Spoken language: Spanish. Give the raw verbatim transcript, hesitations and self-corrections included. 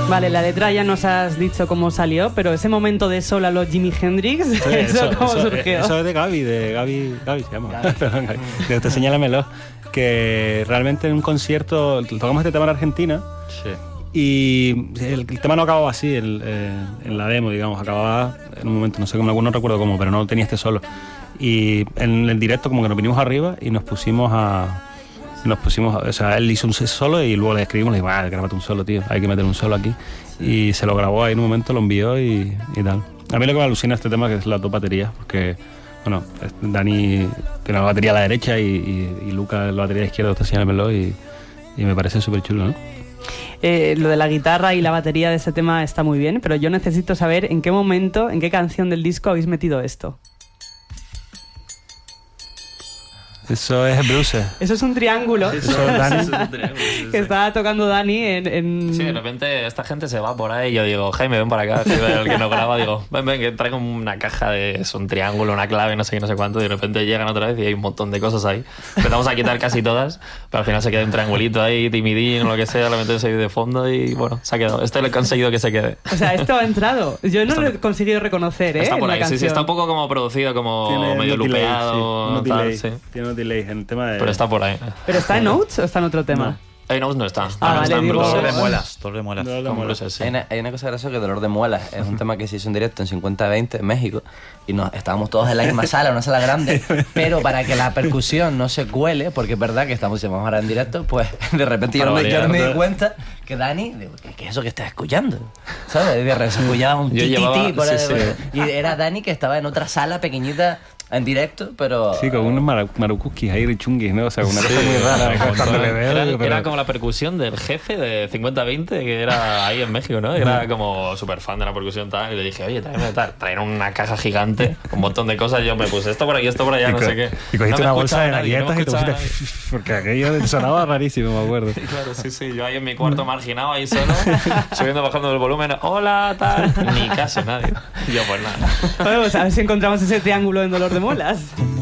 Vale, la letra ya nos has dicho cómo salió, pero ese momento de sol a los Jimi Hendrix, Sí, ¿eso, eso, cómo eso, surgió? Eso es de Gaby, de Gaby, Gaby se llama. Perdón, Gaby. De Usted señálamelo. Que realmente en un concierto tocamos este tema en Argentina. Sí. Y el, el tema no acababa así, el, eh, en la demo, digamos, acababa en un momento, no sé cómo, no recuerdo cómo, pero no tenía este solo. Y en el directo como que nos vinimos arriba y nos pusimos a... Nos pusimos, o sea, él hizo un solo y luego le escribimos, le dijimos, ah, grábate un solo, tío, hay que meter un solo aquí. Y se lo grabó ahí en un momento, lo envió y, y tal. A mí lo que me alucina este tema es las dos baterías, porque, bueno, Dani tiene la batería a la derecha y, y, y Luca la batería a la izquierda, usted señálemelo, y, y me parece súper chulo, ¿no? Eh, lo de la guitarra y la batería de ese tema está muy bien, pero yo necesito saber en qué momento, en qué canción del disco habéis metido esto. Eso es Bruce. Eso es un triángulo. Eso es Dani. Eso es un triángulo, sí, sí. Que estaba tocando Dani en, en... Sí, de repente esta gente se va por ahí y yo digo, Jaime, ven para acá. El que nos graba, digo, ven, ven, que traigo una caja de... Es un triángulo, una clave, no sé qué, no sé cuánto. Y de repente llegan otra vez y hay un montón de cosas ahí. Empezamos a quitar casi todas, pero al final se queda un triangulito ahí, timidín o lo que sea. Lo metemos ahí de fondo y bueno, se ha quedado. Este lo he conseguido que se quede. O sea, esto ha entrado. Yo no Está... lo he conseguido reconocer, ¿eh? Está por en ahí, la sí, sí. canción. Está un poco como producido, como Tiene medio unos delays, lupeado. sí. Unos Tal, delays, sí. Tiene unos delays en el tema de... Pero está por ahí. ¿Pero está en Notes o está en otro tema? No. Hey, no, no está. Ah, no, vale, está en digo- Bruce. Dolor de muelas, dolor de muelas. Dolor de Con muelas. Bruce, sí. Hay una, hay una cosa graciosa que Dolor de Muelas es un tema que se hizo en directo en cincuenta veinte en México y nos, estábamos todos en la misma sala, una sala grande, pero para que la percusión no se cuele, porque es verdad que estamos si vamos ahora en directo, pues de repente yo no, me, yo no me di cuenta que Dani, digo, ¿qué, qué es eso que estás escuchando? ¿Sabes? Y de repente se escuchaba un Yo ti, ti, llevaba- ti por ahí, sí, sí. y era Dani que estaba en otra sala pequeñita en directo, pero... Sí, con unos mara- marucuskis ahí chunguis, ¿no? O sea, una cosa muy rara. Con Cuando todo- le veo, era, digo, pero- era como la percusión del jefe de cincuenta veinte que era ahí en México, ¿no? Era como súper fan de la percusión tal. Y le dije, oye, tráeme tal. Traen una caja gigante, un montón de cosas. Y yo me puse esto por aquí, esto por allá, Y no co- sé qué. Y cogiste No me una bolsa de escuchaba nadie, no me galletas y te escuchaba pusiste... Porque aquello sonaba rarísimo, me acuerdo. nadie. Claro, sí, sí. Yo ahí en mi cuarto marginado, ahí solo, subiendo, bajando el volumen. Hola, tal. Ni caso nadie. Y yo, pues nada. Bueno, pues a ver si encontramos ese triángulo en Dolor de Muelas.